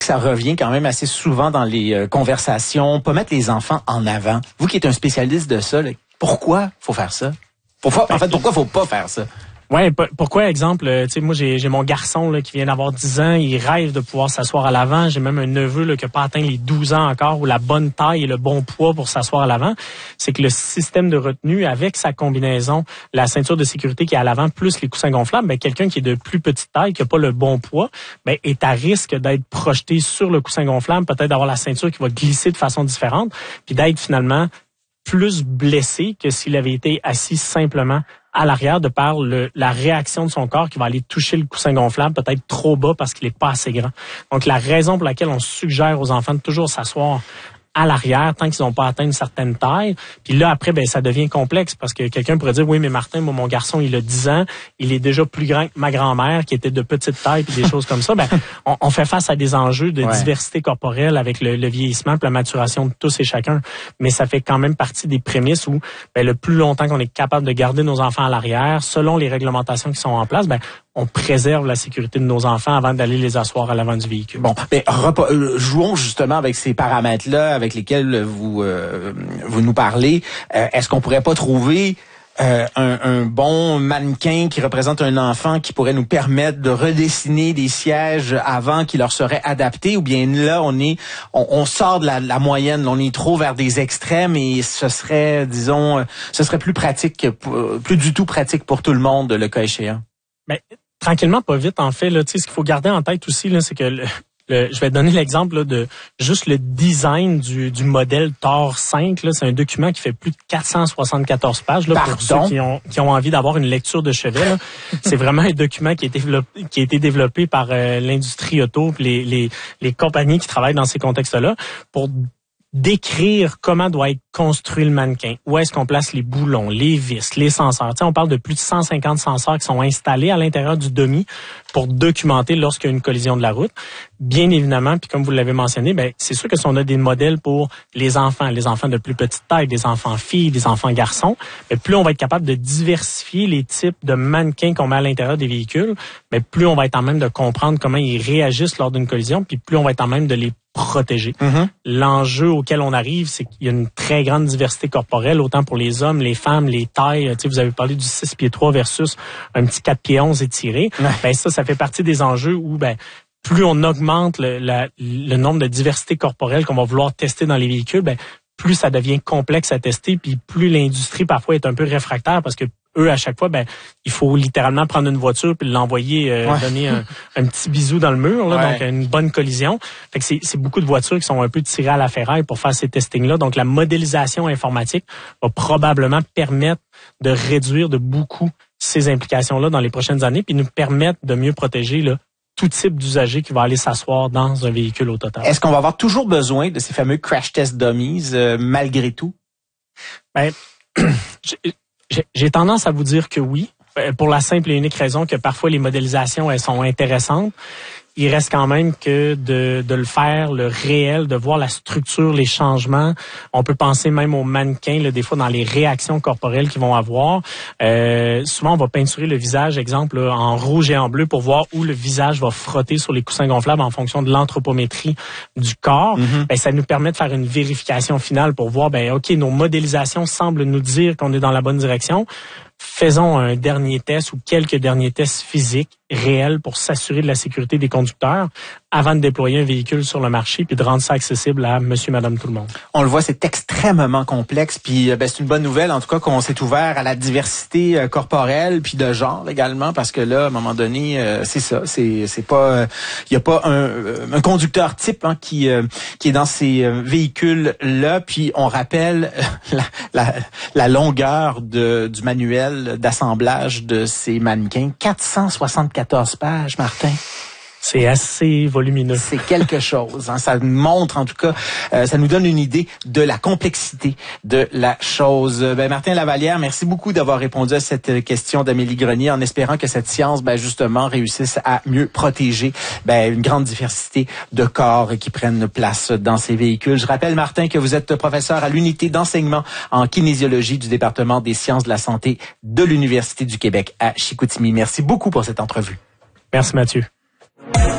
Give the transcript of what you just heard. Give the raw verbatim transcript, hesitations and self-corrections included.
Ça revient quand même assez souvent dans les euh, conversations, pas mettre les enfants en avant. Vous qui êtes un spécialiste de ça, là, pourquoi faut faire ça? Pourquoi, en fait, pourquoi faut pas faire ça? Ouais, pourquoi, exemple, tu sais, moi, j'ai, j'ai mon garçon là, qui vient d'avoir dix ans, il rêve de pouvoir s'asseoir à l'avant. J'ai même un neveu là, qui n'a pas atteint les douze ans encore, ou la bonne taille et le bon poids pour s'asseoir à l'avant. C'est que le système de retenue, avec sa combinaison, la ceinture de sécurité qui est à l'avant, plus les coussins gonflables, ben, quelqu'un qui est de plus petite taille, qui n'a pas le bon poids, ben, est à risque d'être projeté sur le coussin gonflable, peut-être d'avoir la ceinture qui va glisser de façon différente, puis d'être finalement plus blessé que s'il avait été assis simplement à l'arrière de par le, la réaction de son corps qui va aller toucher le coussin gonflable peut-être trop bas parce qu'il est pas assez grand. Donc, la raison pour laquelle on suggère aux enfants de toujours s'asseoir à l'arrière tant qu'ils n'ont pas atteint une certaine taille. Puis là, après, ben ça devient complexe parce que quelqu'un pourrait dire, oui, mais Martin, moi, mon garçon, il a dix ans, il est déjà plus grand que ma grand-mère qui était de petite taille puis des choses comme ça. Ben, on, on fait face à des enjeux de ouais. diversité corporelle avec le, le vieillissement puis la maturation de tous et chacun. Mais ça fait quand même partie des prémices où, ben, le plus longtemps qu'on est capable de garder nos enfants à l'arrière, selon les réglementations qui sont en place, ben, on préserve la sécurité de nos enfants avant d'aller les asseoir à l'avant du véhicule. Bon, mais repas, euh, jouons justement avec ces paramètres-là avec lesquels vous euh, vous nous parlez. Euh, est-ce qu'on pourrait pas trouver euh, un, un bon mannequin qui représente un enfant qui pourrait nous permettre de redessiner des sièges avant qui leur seraient adaptés, ou bien là on est on, on sort de la, la moyenne, on est trop vers des extrêmes et ce serait, disons, ce serait plus pratique, plus du tout pratique pour tout le monde le cas échéant. Mais tranquillement, pas vite, en fait, là, tu sais, ce qu'il faut garder en tête aussi, là, c'est que le, le, je vais donner l'exemple là, de juste le design du, du modèle Thor cinq. Là, c'est un document qui fait plus de quatre cent soixante-quatorze pages là, pour ceux qui ont, qui ont envie d'avoir une lecture de chevet. Là. C'est vraiment un document qui a été développé, qui a été développé par euh, l'industrie auto, les, les, les compagnies qui travaillent dans ces contextes-là pour décrire comment doit être construit le mannequin. Où est-ce qu'on place les boulons, les vis, les senseurs. Tu sais, on parle de plus de cent cinquante senseurs qui sont installés à l'intérieur du dummy pour documenter lorsqu'il y a une collision de la route. Bien évidemment, puis comme vous l'avez mentionné, ben c'est sûr que si on a des modèles pour les enfants, les enfants de plus petite taille, des enfants filles, des enfants garçons, ben plus on va être capable de diversifier les types de mannequins qu'on met à l'intérieur des véhicules, ben plus on va être en même de comprendre comment ils réagissent lors d'une collision, puis plus on va être en même de les protéger. Mm-hmm. L'enjeu auquel on arrive, c'est qu'il y a une très grande diversité corporelle, autant pour les hommes, les femmes, les tailles. Tu sais, vous avez parlé du six pieds trois versus un petit quatre pieds onze étiré. Ouais. Ben ça, ça fait partie des enjeux où ben plus on augmente le, la, le nombre de diversités corporelles qu'on va vouloir tester dans les véhicules, ben plus ça devient complexe à tester, puis plus l'industrie parfois est un peu réfractaire parce que eux, à chaque fois, ben il faut littéralement prendre une voiture puis l'envoyer, euh, ouais. donner un, un petit bisou dans le mur, là, ouais. donc une bonne collision. Fait que c'est, c'est beaucoup de voitures qui sont un peu tirées à la ferraille pour faire ces testings-là. Donc, la modélisation informatique va probablement permettre de réduire de beaucoup ces implications-là dans les prochaines années puis nous permettre de mieux protéger là, tout type d'usager qui va aller s'asseoir dans un véhicule au total. Est-ce qu'on va avoir toujours besoin de ces fameux crash test dummies euh, malgré tout? Ben, j'ai, j'ai tendance à vous dire que oui, pour la simple et unique raison que parfois les modélisations elles sont intéressantes. Il reste quand même que de, de le faire, le réel, de voir la structure, les changements. On peut penser même aux mannequins, là, des fois dans les réactions corporelles qu'ils vont avoir. Euh, souvent, on va peinturer le visage, exemple, là, en rouge et en bleu pour voir où le visage va frotter sur les coussins gonflables en fonction de l'anthropométrie du corps. Mm-hmm. Ben, ça nous permet de faire une vérification finale pour voir, ben ok, nos modélisations semblent nous dire qu'on est dans la bonne direction. Faisons un dernier test ou quelques derniers tests physiques réels pour s'assurer de la sécurité des conducteurs avant de déployer un véhicule sur le marché puis de rendre ça accessible à monsieur, madame, tout le monde. On le voit, c'est extrêmement complexe puis ben, c'est une bonne nouvelle en tout cas qu'on s'est ouvert à la diversité euh, corporelle puis de genre également parce que là, à un moment donné, euh, c'est ça, c'est c'est pas, il euh, y a pas un, un conducteur type hein, qui euh, qui est dans ces euh, véhicules là puis on rappelle euh, la, la la longueur de du manuel d'assemblage de ces mannequins, quatre cent soixante-quatorze pages, Martin. C'est assez volumineux. C'est quelque chose. Hein. Ça montre, en tout cas, euh, ça nous donne une idée de la complexité de la chose. Ben, Martin Lavallière, merci beaucoup d'avoir répondu à cette question d'Amélie Grenier en espérant que cette science, ben, justement, réussisse à mieux protéger ben, une grande diversité de corps qui prennent place dans ces véhicules. Je rappelle, Martin, que vous êtes professeur à l'unité d'enseignement en kinésiologie du département des sciences de la santé de l'Université du Québec à Chicoutimi. Merci beaucoup pour cette entrevue. Merci, Mathieu.